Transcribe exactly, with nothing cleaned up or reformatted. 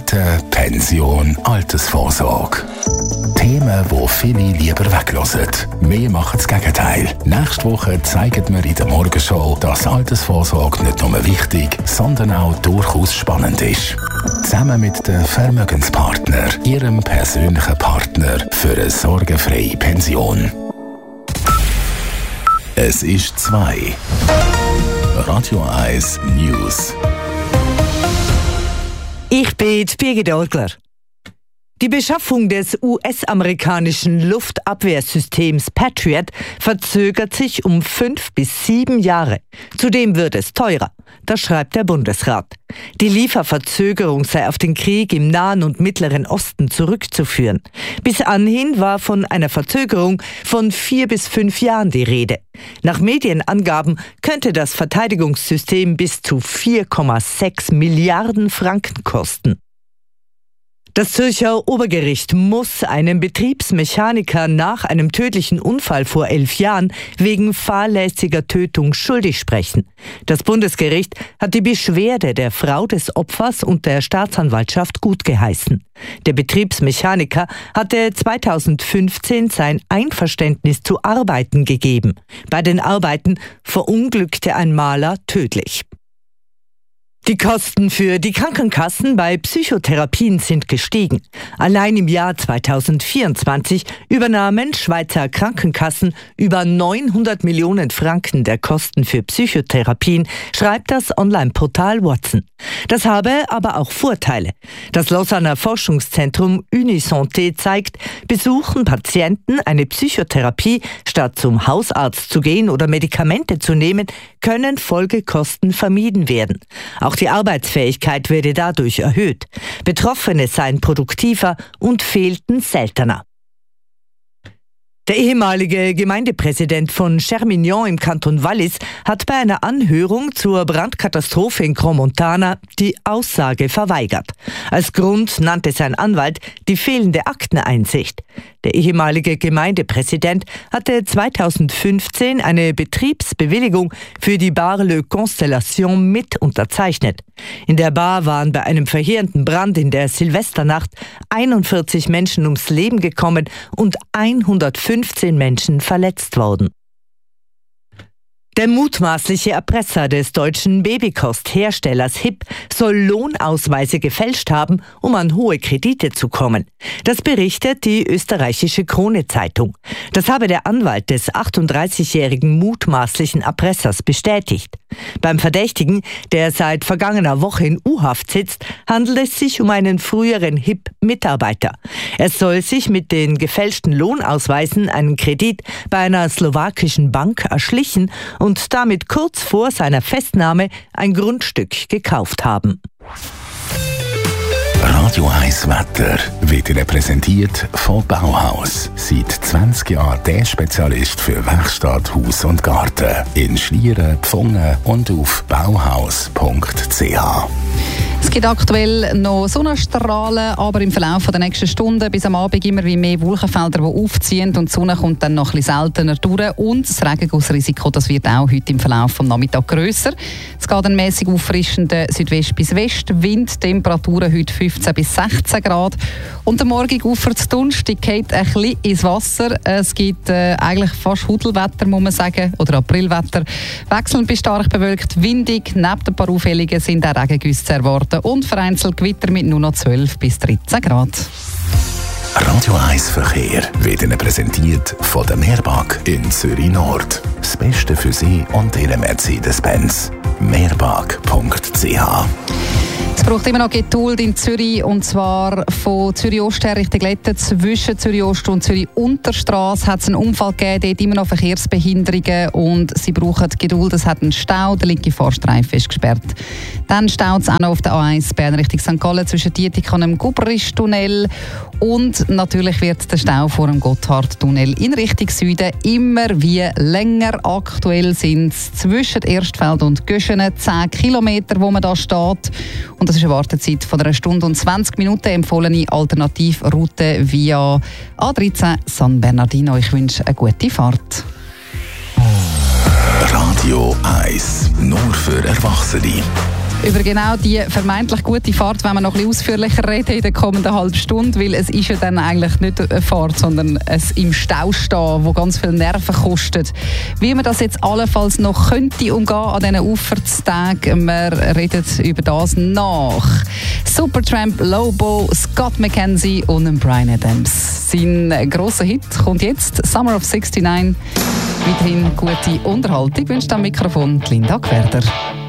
Rente, Pension, Altersvorsorge. Themen, die viele lieber weglassen. Wir machen das Gegenteil. Nächste Woche zeigen wir in der Morgenshow, dass Altersvorsorge nicht nur wichtig, sondern auch durchaus spannend ist. Zusammen mit den Vermögenspartner, Ihrem persönlichen Partner für eine sorgenfreie Pension. Es ist zwei. Radio eins News. Ich bin Birgit Orgler. Die Beschaffung des U S-amerikanischen Luftabwehrsystems Patriot verzögert sich um fünf bis sieben Jahre. Zudem wird es teurer. Das schreibt der Bundesrat. Die Lieferverzögerung sei auf den Krieg im Nahen und Mittleren Osten zurückzuführen. Bis anhin war von einer Verzögerung von vier bis fünf Jahren die Rede. Nach Medienangaben könnte das Verteidigungssystem bis zu vier Komma sechs Milliarden Franken kosten. Das Zürcher Obergericht muss einen Betriebsmechaniker nach einem tödlichen Unfall vor elf Jahren wegen fahrlässiger Tötung schuldig sprechen. Das Bundesgericht hat die Beschwerde der Frau des Opfers und der Staatsanwaltschaft gutgeheißen. Der Betriebsmechaniker hatte zweitausendfünfzehn sein Einverständnis zu Arbeiten gegeben. Bei den Arbeiten verunglückte ein Maler tödlich. Die Kosten für die Krankenkassen bei Psychotherapien sind gestiegen. Allein im Jahr zweitausendvierundzwanzig übernahmen Schweizer Krankenkassen über neunhundert Millionen Franken der Kosten für Psychotherapien, schreibt das Online-Portal Watson. Das habe aber auch Vorteile. Das Lausanner Forschungszentrum Unisanté zeigt, besuchen Patienten eine Psychotherapie, statt zum Hausarzt zu gehen oder Medikamente zu nehmen, können Folgekosten vermieden werden. Auch die Arbeitsfähigkeit werde dadurch erhöht. Betroffene seien produktiver und fehlten seltener. Der ehemalige Gemeindepräsident von Chermignon im Kanton Wallis hat bei einer Anhörung zur Brandkatastrophe in Crans-Montana die Aussage verweigert. Als Grund nannte sein Anwalt die fehlende Akteneinsicht. Der ehemalige Gemeindepräsident hatte zweitausendfünfzehn eine Betriebsbewilligung für die Bar Le Constellation mit unterzeichnet. In der Bar waren bei einem verheerenden Brand in der Silvesternacht einundvierzig Menschen ums Leben gekommen und hundertfünfzehn Menschen verletzt worden. Der mutmaßliche Erpresser des deutschen Babykostherstellers H I P soll Lohnausweise gefälscht haben, um an hohe Kredite zu kommen. Das berichtet die österreichische Krone-Zeitung. Das habe der Anwalt des achtunddreißigjährigen mutmaßlichen Erpressers bestätigt. Beim Verdächtigen, der seit vergangener Woche in U-Haft sitzt, handelt es sich um einen früheren H I P-Mitarbeiter. Er soll sich mit den gefälschten Lohnausweisen einen Kredit bei einer slowakischen Bank erschlichen und damit kurz vor seiner Festnahme ein Grundstück gekauft haben. Radio eins Wetter wird Ihnen präsentiert von Bauhaus. Seit zwanzig Jahren der Spezialist für Werkstatt, Haus und Garten. In Schlieren, Pfungen und auf bauhaus punkt c h. Es gibt aktuell noch Sonnenstrahlen, aber im Verlauf der nächsten Stunden bis am Abend immer wie mehr Wolkenfelder, die aufziehen und die Sonne kommt dann noch ein bisschen seltener durch und das Regengussrisiko, das wird auch heute im Verlauf des Nachmittags grösser. Es geht ein mäßig auffrischender Südwest- bis Westwind, Temperaturen heute fünfzehn bis sechzehn Grad und der morgige Ufer zu Donnerstag geht ein bisschen ins Wasser. Es gibt äh, eigentlich fast Hudelwetter, muss man sagen, oder Aprilwetter. Wechselnd bis stark bewölkt, windig, neben ein paar Aufhellungen sind auch Regengüsse zu erwarten. Und vereinzelt Gewitter mit nur noch zwölf bis dreizehn Grad. Radio eins Verkehr wird Ihnen präsentiert von der Meerbag in Zürich Nord. Das Beste für Sie und Ihre Mercedes-Benz. meerbag punkt c h. Es braucht immer noch Geduld in Zürich, und zwar von Zürich Ost her Richtung Letten. Zwischen Zürich Ost und Zürich Unterstrasse hat es einen Unfall gegeben, dort immer noch Verkehrsbehinderungen und sie brauchen Geduld. Es hat einen Stau, der linke Fahrstreifen ist gesperrt. Dann staut es auch noch auf der A eins Bern Richtung Sankt Gallen zwischen Dietikon und dem Gubrisch-Tunnel und natürlich wird der Stau vor dem Gotthard-Tunnel in Richtung Süden immer wie länger. Aktuell sind es zwischen Erstfeld und Göschenen zehn Kilometer, wo man da steht. Und das ist eine Wartezeit von einer Stunde und zwanzig Minuten. Empfohlene Alternativroute via A dreizehn San Bernardino. Ich wünsche eine gute Fahrt. Radio eins, nur für Erwachsene. Über genau die vermeintlich gute Fahrt wollen wir noch ein bisschen ausführlicher reden in der kommenden halben Stunde, weil es ist ja dann eigentlich nicht eine Fahrt, sondern ein im Stau stehen, das ganz viel Nerven kostet. Wie man das jetzt allenfalls noch könnte umgehen an diesen Aufahrtstagen, wir reden über das nach. Supertramp, Lobo, Scott McKenzie und Bryan Adams. Sein grosser Hit kommt jetzt, Summer of sixty-nine. Weiterhin gute Unterhaltung wünscht am Mikrofon Linda Gwerder.